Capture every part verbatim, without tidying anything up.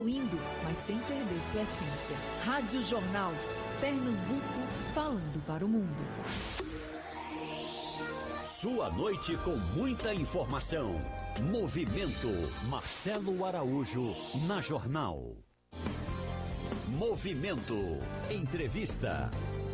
Indo, mas sem perder sua essência. Rádio Jornal, Pernambuco, falando para o mundo. Sua noite com muita informação. Movimento Marcelo Araújo na Jornal. Movimento Entrevista.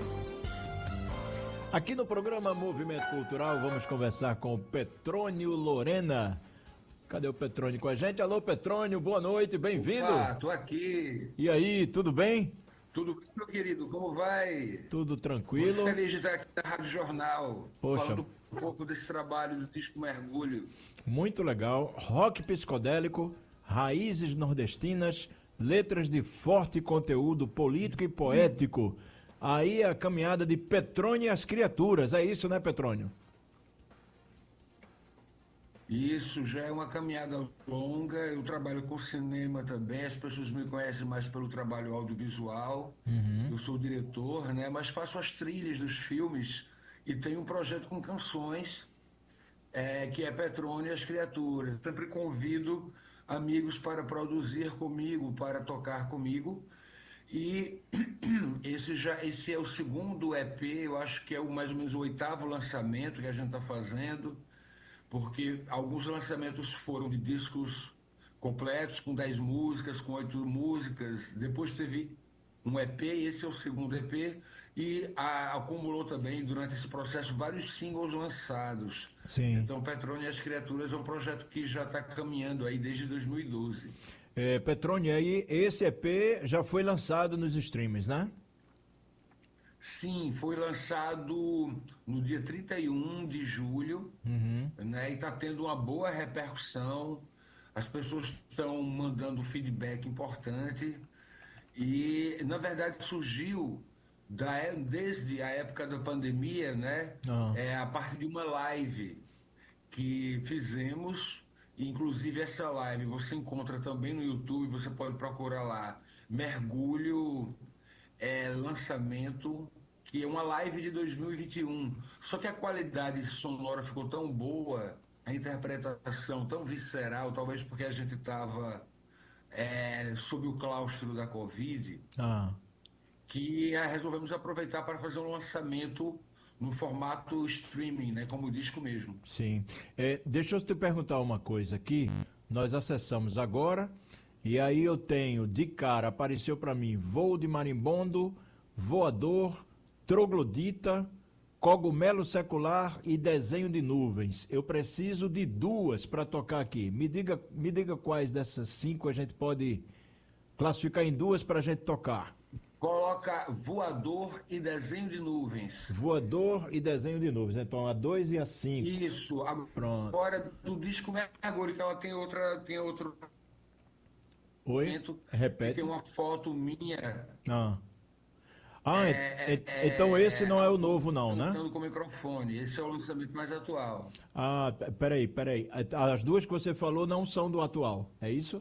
Aqui no programa Movimento Cultural vamos conversar com o Petrônio Lorena. Cadê o Petrônio com a gente? Alô, Petrônio, boa noite, bem-vindo. Ah, tô aqui. E aí, tudo bem? Tudo bem, meu querido? Como vai? Tudo tranquilo. Muito feliz de estar aqui na Rádio Jornal. Poxa. Falando um pouco desse trabalho do disco Mergulho. Muito legal. Rock psicodélico, raízes nordestinas, letras de forte conteúdo político e poético. Aí a caminhada de Petrônio e as criaturas. É isso, né, Petrônio? Isso já é uma caminhada longa. Eu trabalho com cinema também. As pessoas me conhecem mais pelo trabalho audiovisual. Uhum. Eu sou diretor, né? Mas faço as trilhas dos filmes e tenho um projeto com canções, é, que é Petrônio e as Criaturas. Sempre convido amigos para produzir comigo, para tocar comigo. E esse já esse é o segundo E P. Eu acho que é o mais ou menos o oitavo lançamento que a gente está fazendo, porque alguns lançamentos foram de discos completos, com dez músicas, com oito músicas. Depois teve um E P, esse é o segundo E P, e a, acumulou também, durante esse processo, vários singles lançados. Sim. Então, Petrônio e as Criaturas é um projeto que já está caminhando aí desde dois mil e doze. É, Petrônio, aí esse E P já foi lançado nos streams, né? Sim, foi lançado no dia trinta e um de julho, Uhum. né? E está tendo uma boa repercussão. As pessoas estão mandando feedback importante. E, na verdade, surgiu da, é- desde a época da pandemia, né? Ah. É, a partir de uma live que fizemos. Inclusive, essa live você encontra também no YouTube, você pode procurar lá, Mergulho, é, lançamento, que é uma live de dois mil e vinte e um. Só que a qualidade sonora ficou tão boa, a interpretação tão visceral, talvez porque a gente estava sob o claustro da Covid, Ah. que eh, resolvemos aproveitar para fazer um lançamento no formato streaming, né, como disco mesmo. Sim. É, deixa eu te perguntar uma coisa aqui. Nós acessamos agora e aí eu tenho de cara, apareceu para mim voo de marimbondo, voador, troglodita, cogumelo secular e desenho de nuvens. Eu preciso de duas para tocar aqui. Me diga, me diga quais dessas cinco a gente pode classificar em duas para a gente tocar. Coloca voador e desenho de nuvens. Voador e desenho de nuvens. Então a dois e a cinco. Isso. Pronto. Agora, do disco Mergulho, que ela tem outra, tem outro Oi? momento que tem Repete. uma foto minha, Ah. Ah, e- é, e- é, então esse é, não é o novo não, né? cantando com o microfone. Esse é o lançamento mais atual. Ah, pe- peraí, peraí. As duas que você falou não são do atual, é isso?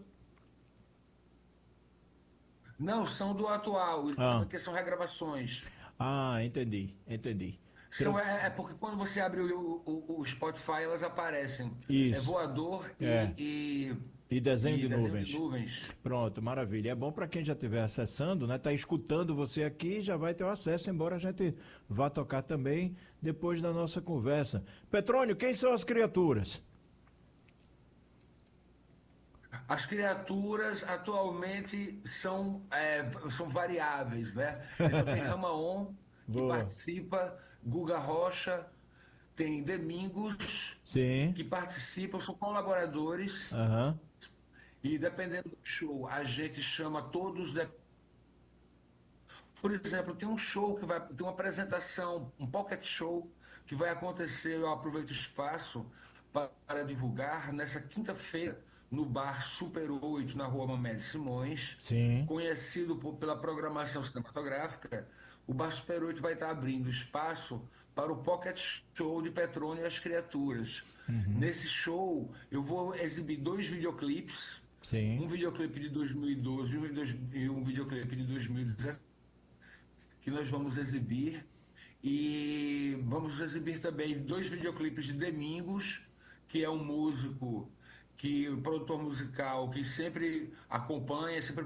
Não, são do atual, Ah, que são regravações. ah, entendi, entendi. São, Tran- é, é porque quando você abre o, o, o Spotify, elas aparecem. É Isso, voador é. e, E e, desenho e de desenho de nuvens. nuvens. Pronto, maravilha. É bom para quem já estiver acessando, né? Tá escutando você aqui, já vai ter o acesso, embora a gente vá tocar também depois da nossa conversa. Petrônio, quem são as criaturas? As criaturas atualmente são, é, são variáveis, né? Então tem Ramaon, que Boa. participa, Guga Rocha, tem Domingos, Sim. que participam, são colaboradores, Aham. e dependendo do show, a gente chama todos. de- Por exemplo, tem um show que vai, tem uma apresentação, um pocket show, que vai acontecer, eu aproveito o espaço pa- para divulgar, nessa quinta-feira, no bar Super oito, na rua Mamed Simões, Sim. conhecido por- pela programação cinematográfica. O bar Super oito vai estar abrindo espaço para o pocket show de Petrônio e as Criaturas. Uhum. Nesse show, eu vou exibir dois videoclipes, um Sim. videoclipe de dois mil e doze e um dois- e um videoclipe de dois mil e dezessete, que nós vamos exibir. E vamos exibir também dois videoclipes de Domingos, que é um músico que o produtor musical que sempre acompanha, sempre